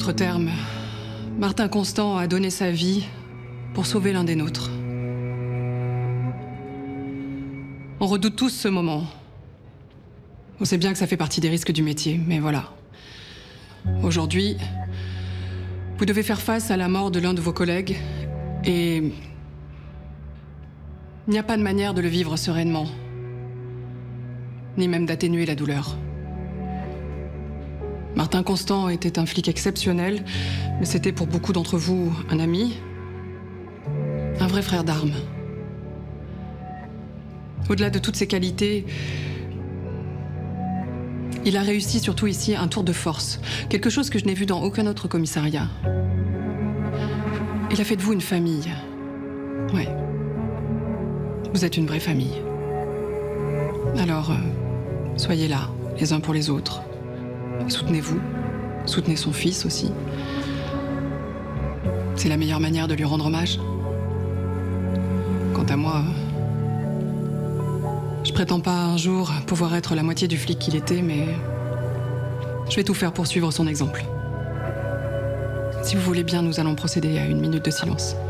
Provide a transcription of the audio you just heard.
d'autres termes, Martin Constant a donné sa vie pour sauver l'un des nôtres. On redoute tous ce moment. On sait bien que ça fait partie des risques du métier, mais voilà. Aujourd'hui, vous devez faire face à la mort de l'un de vos collègues et il n'y a pas de manière de le vivre sereinement, ni même d'atténuer la douleur. Martin Constant était un flic exceptionnel, mais c'était pour beaucoup d'entre vous un ami, un vrai frère d'armes. Au-delà de toutes ses qualités, il a réussi surtout ici un tour de force, quelque chose que je n'ai vu dans aucun autre commissariat. Il a fait de vous une famille. Ouais. Vous êtes une vraie famille. Alors, soyez là, les uns pour les autres. Soutenez-vous. Soutenez son fils aussi. C'est la meilleure manière de lui rendre hommage. Quant à moi, je prétends pas un jour pouvoir être la moitié du flic qu'il était, mais je vais tout faire pour suivre son exemple. Si vous voulez bien, nous allons procéder à une minute de silence.